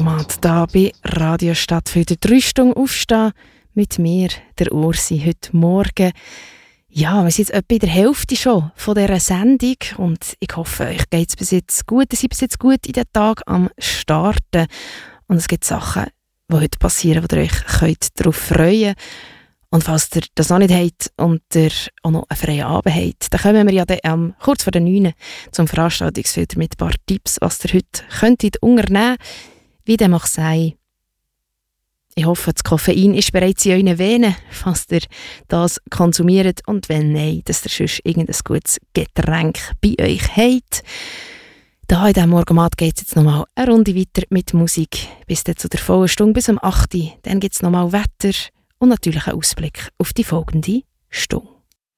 Morgenformat hier bei Radio Stadtfilter. 3 Stunden aufstehen mit mir, der Ursi, heute Morgen. Ja, wir sind jetzt etwa in der Hälfte schon von dieser Sendung und ich hoffe, euch geht es bis jetzt gut. Ihr seid bis jetzt gut in den Tag am Starten und es gibt Sachen, die heute passieren, wo ihr euch darauf freuen könnt. Und falls ihr das noch nicht habt und ihr auch noch einen freien Abend habt, dann kommen wir ja dann, kurz vor der 9 zum Veranstaltungsfilter mit ein paar Tipps, was ihr heute könntet unternehmen. Wie dem auch sei. Ich hoffe, das Koffein ist bereits in euren Venen, falls ihr das konsumiert. Und wenn nein, dass ihr sonst irgendein gutes Getränk bei euch habt. Da in diesem Morgenmat geht es jetzt nochmal eine Runde weiter mit Musik. Bis dann zu der vollen Stunde, bis um 8 Uhr. Dann gibt es nochmal Wetter und natürlich einen Ausblick auf die folgende Stunde.